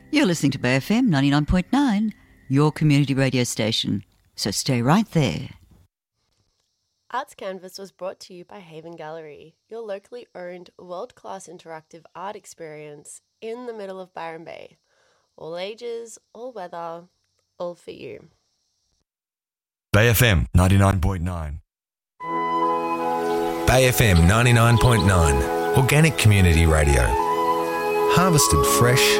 You're listening to Bay FM 99.9, your community radio station. So stay right there. Arts Canvas was brought to you by Haven Gallery, your locally owned world-class interactive art experience in the middle of Byron Bay. All ages, all weather, all for you. Bay FM 99.9. Bay FM 99.9, organic community radio. Harvested fresh